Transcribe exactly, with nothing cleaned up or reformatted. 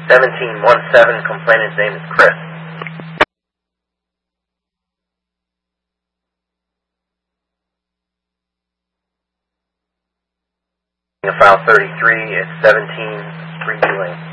seventeen one seven, complainant's name is Chris. File thirty-three, it's seventeen Springview Lane.